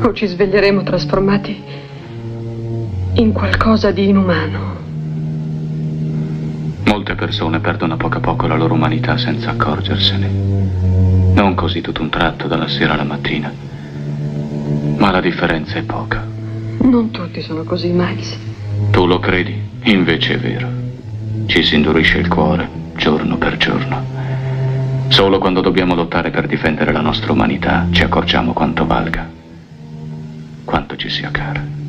O ci sveglieremo trasformati in qualcosa di inumano. Molte persone perdono a poco la loro umanità senza accorgersene. Non così tutto un tratto dalla sera alla mattina. Ma la differenza è poca. Non tutti sono così, Miles. Tu lo credi? Invece è vero. Ci si indurisce il cuore, giorno per giorno. Solo quando dobbiamo lottare per difendere la nostra umanità ci accorgiamo quanto valga, quanto ci sia cara.